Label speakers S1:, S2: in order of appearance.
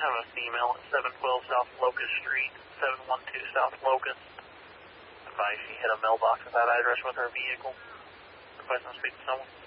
S1: have a female at 712 South Locust Street, 712 South Locust. Advise she hit a mailbox at that address with her vehicle. Request to speak to someone.